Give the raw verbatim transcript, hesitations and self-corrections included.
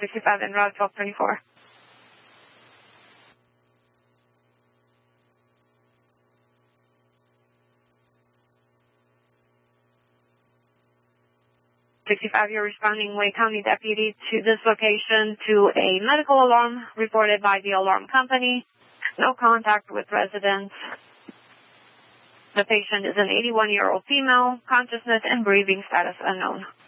sixty-five en route twelve twenty-four. sixty-five, you're responding Wake County deputy to this location to a medical alarm reported by the alarm company. No contact with residents. The patient is an eighty-one-year-old female, consciousness and breathing status unknown.